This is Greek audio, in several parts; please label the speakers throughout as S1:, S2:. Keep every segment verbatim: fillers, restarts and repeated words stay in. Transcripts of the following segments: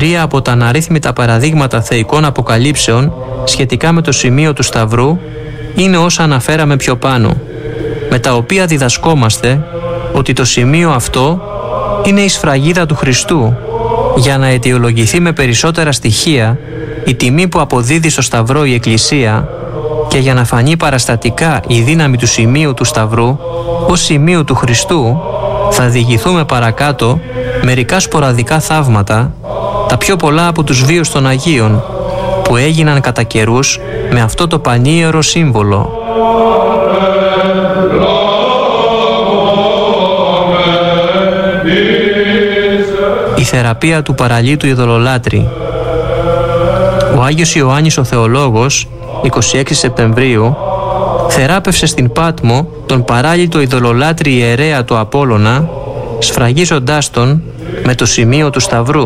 S1: τρία από τα αναρρύθμιτα παραδείγματα θεϊκών αποκαλύψεων σχετικά με το σημείο του Σταυρού είναι όσα αναφέραμε πιο πάνω, με τα οποία διδασκόμαστε ότι το σημείο αυτό είναι η σφραγίδα του Χριστού, για να αιτιολογηθεί με περισσότερα στοιχεία η τιμή που αποδίδει στο Σταυρό η Εκκλησία και για να φανεί παραστατικά η δύναμη του σημείου του Σταυρού ως σημείο του Χριστού, θα διηγηθούμε παρακάτω μερικά σποραδικά θαύματα, τα πιο πολλά από τους βίους των Αγίων, που έγιναν κατά καιρούς με αυτό το πανίερο σύμβολο. Η θεραπεία του παραλύτου ειδωλολάτρη. Ο Άγιος Ιωάννης ο Θεολόγος, είκοσι έξι Σεπτεμβρίου, θεράπευσε στην Πάτμο τον παράλυτο ειδωλολάτρη ιερέα του Απόλλωνα, σφραγίζοντάς τον με το σημείο του Σταυρού.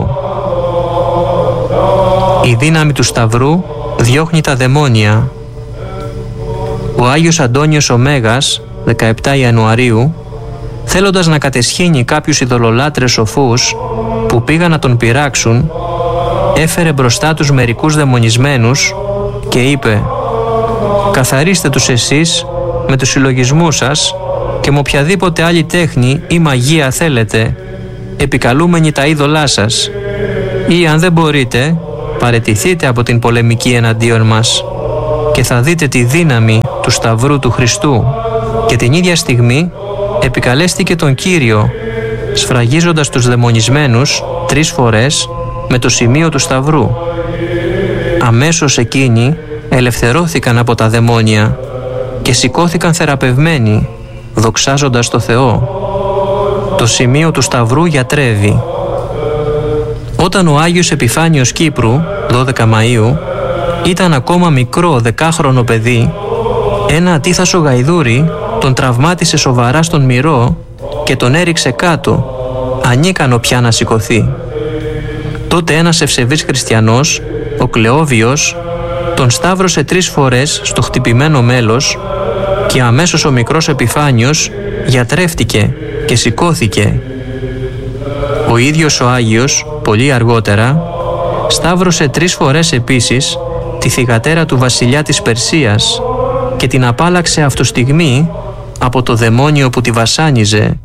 S1: Η δύναμη του Σταυρού διώχνει τα δαιμόνια. Ο Άγιος Αντώνιος ο Μέγας, δεκαεπτά Ιανουαρίου, θέλοντας να κατεσχύνει κάποιους ειδωλολάτρες σοφούς που πήγαν να τον πειράξουν, έφερε μπροστά τους μερικούς δαιμονισμένους και είπε: «Καθαρίστε τους εσείς με τους συλλογισμούς σας και με οποιαδήποτε άλλη τέχνη ή μαγεία θέλετε, επικαλούμενοι τα είδωλά σας, ή αν δεν μπορείτε, παραιτηθείτε από την πολεμική εναντίον μας και θα δείτε τη δύναμη του Σταυρού του Χριστού». Και την ίδια στιγμή επικαλέστηκε τον Κύριο, σφραγίζοντας τους δαιμονισμένους τρεις φορές με το σημείο του Σταυρού. Αμέσως εκείνοι ελευθερώθηκαν από τα δαιμόνια και σηκώθηκαν θεραπευμένοι, δοξάζοντας το Θεό. Το σημείο του Σταυρού γιατρεύει. Όταν ο Άγιος Επιφάνιος Κύπρου, δώδεκα Μαΐου, ήταν ακόμα μικρό δεκάχρονο παιδί, ένα ατίθασο γαϊδούρι τον τραυμάτισε σοβαρά στον μυρό και τον έριξε κάτω, ανίκανο πια να σηκωθεί. Τότε ένας ευσεβής χριστιανός, ο Κλεόβιος, τον σταύρωσε τρεις φορές στο χτυπημένο μέλος και αμέσως ο μικρός Επιφάνιος γιατρεύτηκε και σηκώθηκε. Ο ίδιος ο Άγιος, πολύ αργότερα, σταύρωσε τρεις φορές επίσης τη θυγατέρα του βασιλιά της Περσίας και την απάλαξε αυτοστιγμή από το δαιμόνιο που τη βασάνιζε.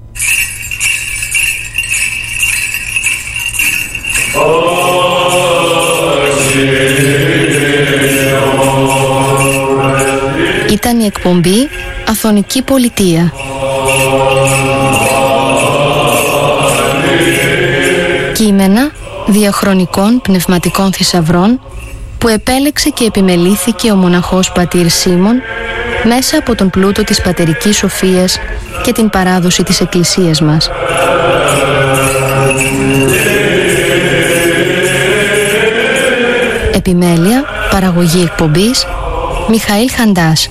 S2: Ήταν η εκπομπή Αθωνική Πολιτεία. Κείμενα διαχρονικών πνευματικών θησαυρών που επέλεξε και επιμελήθηκε ο μοναχός πατήρ Σίμων μέσα από τον πλούτο της πατερικής σοφίας και την παράδοση της Εκκλησίας μας. Επιμέλεια, παραγωγή εκπομπής, Μιχαήλ Χαντάς.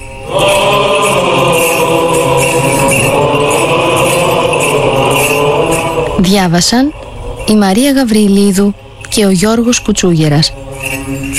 S2: Διάβασαν η Μαρία Γαβριλίδου και ο Γιώργος Κουτσούγερας.